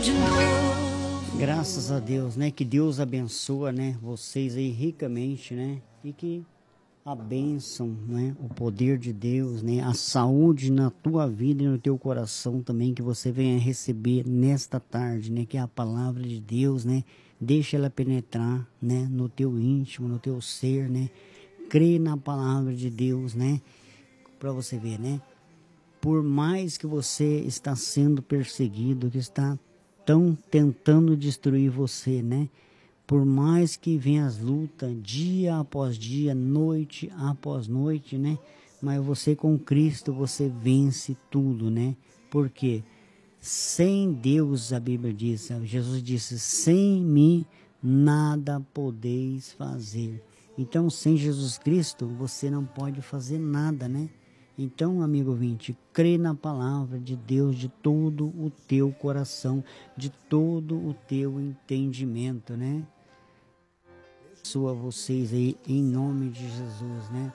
de novo. Graças a Deus, né? Que Deus abençoa, né? Vocês aí ricamente, né? E que a bênção, né? O poder de Deus, né? A saúde na tua vida e no teu coração também, que você venha receber nesta tarde, né? Que é a palavra de Deus, né? Deixa ela penetrar, né? No teu íntimo, no teu ser, né? Crê na palavra de Deus, né? Para você ver, né? Por mais que você está sendo perseguido, que estão tentando destruir você, né? Por mais que venham as lutas dia após dia, noite após noite, né? Mas você com Cristo, você vence tudo, né? Porque sem Deus, a Bíblia diz, Jesus disse, sem mim nada podeis fazer. Então, sem Jesus Cristo, você não pode fazer nada, né? Então, amigo ouvinte, crê na palavra de Deus de todo o teu coração, de todo o teu entendimento, né? Abençoa vocês aí em nome de Jesus, né?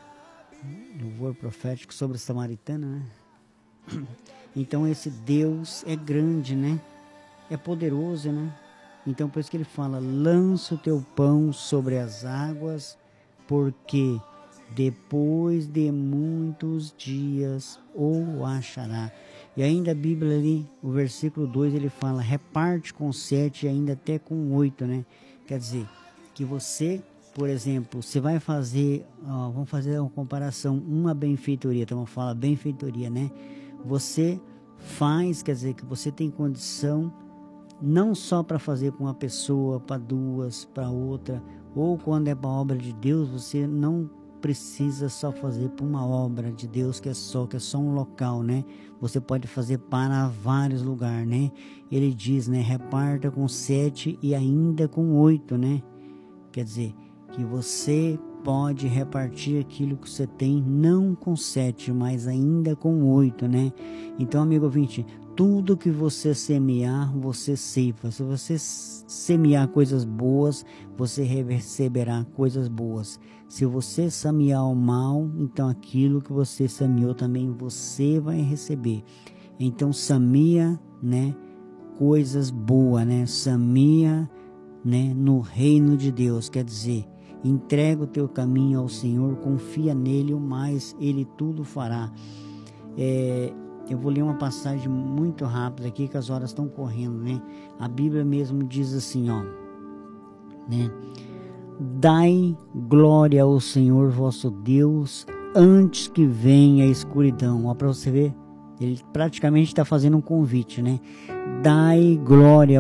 Louvor profético sobre a samaritana, né? Então, esse Deus é grande, né? É poderoso, né? Então, por isso que ele fala, lança o teu pão sobre as águas, porque depois de muitos dias o achará. E ainda a Bíblia ali, o versículo 2, ele fala, reparte com 7 e ainda até com 8, né? Quer dizer, que você, por exemplo, você vai fazer, vamos fazer uma comparação, uma benfeitoria, então fala benfeitoria, né? Você faz, quer dizer, que você tem condição, não só para fazer com uma pessoa, para duas, para outra, ou quando é para a obra de Deus, você não precisa só fazer para uma obra de Deus que é só um local, né? Você pode fazer para vários lugares, né? Ele diz, né? Reparta com 7 e ainda com 8, né? Quer dizer, que você pode repartir aquilo que você tem, não com 7, mas ainda com 8, né? Então, amigo ouvinte, tudo que você semear, você ceifa. Se você semear coisas boas, você receberá coisas boas. Se você semear o mal, então aquilo que você semeou também você vai receber. Então, semeia, né, coisas boas, né? Semeia, né, no reino de Deus, quer dizer, entrega o teu caminho ao Senhor, confia nele, o mais ele tudo fará. Eu vou ler uma passagem muito rápida aqui, que as horas estão correndo, né? A Bíblia mesmo diz assim, ó, né? Dai glória ao Senhor vosso Deus antes que venha a escuridão. Ó, para você ver, ele praticamente está fazendo um convite, né? Dai glória